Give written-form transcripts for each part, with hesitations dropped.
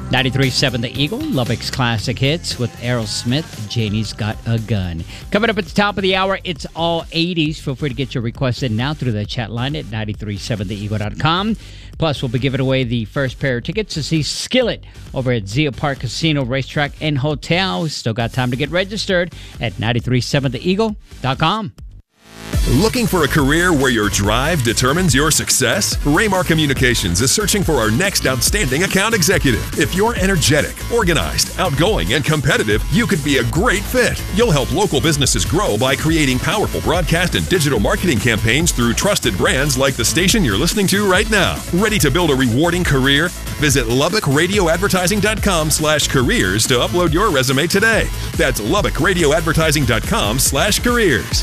93.7 The Eagle, Lubbock's classic hits with Aerosmith, Janie's Got a Gun. Coming up at the top of the hour, it's all 80s. Feel free to get your requests in now through the chat line at 937theeagle.com. Plus, we'll be giving away the first pair of tickets to see Skillet over at Zia Park Casino, Racetrack, and Hotel. Still got time to get registered at 937theeagle.com. Looking for a career where your drive determines your success? Raymar Communications is searching for our next outstanding account executive. If you're energetic, organized, outgoing, and competitive, you could be a great fit. You'll help local businesses grow by creating powerful broadcast and digital marketing campaigns through trusted brands like the station you're listening to right now. Ready to build a rewarding career? Visit LubbockRadioAdvertising.com/careers to upload your resume today. That's LubbockRadioAdvertising.com/careers.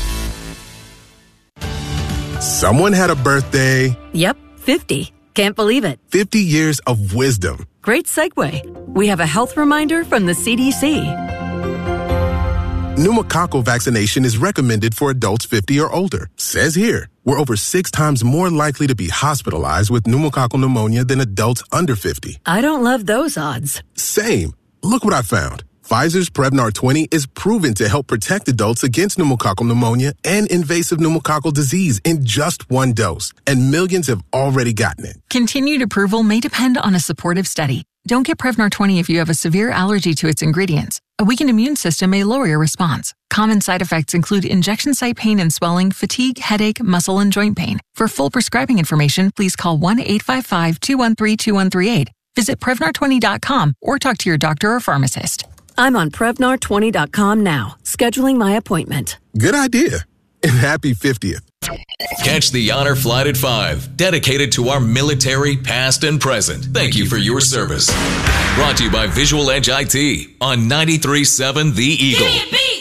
Someone had a birthday. Yep, 50. Can't believe it. 50 years of wisdom. Great segue. We have a health reminder from the CDC. Pneumococcal vaccination is recommended for adults 50 or older. Says here, we're over 6 times more likely to be hospitalized with pneumococcal pneumonia than adults under 50. I don't love those odds. Same. Look what I found. Pfizer's Prevnar 20 is proven to help protect adults against pneumococcal pneumonia and invasive pneumococcal disease in just 1 dose, and millions have already gotten it. Continued approval may depend on a supportive study. Don't get Prevnar 20 if you have a severe allergy to its ingredients. A weakened immune system may lower your response. Common side effects include injection site pain and swelling, fatigue, headache, muscle, and joint pain. For full prescribing information, please call 1-855-213-2138. Visit Prevnar20.com or talk to your doctor or pharmacist. I'm on Prevnar20.com now, scheduling my appointment. Good idea. And happy 50th. Catch the Honor Flight at 5, dedicated to our military, past and present. Thank you for your service. Brought to you by Visual Edge IT on 93.7 The Eagle.